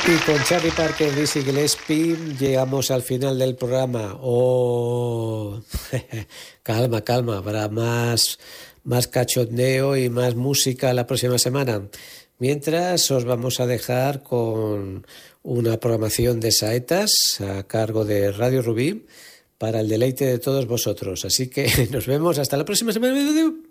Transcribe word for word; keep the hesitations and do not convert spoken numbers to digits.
Y con Charlie Parker, Dizzy Gillespie, llegamos al final del programa. Oh, calma, calma, habrá más, más cachondeo y más música la próxima semana. Mientras, os vamos a dejar con una programación de saetas a cargo de Radio Rubí para el deleite de todos vosotros. Así que nos vemos hasta la próxima semana.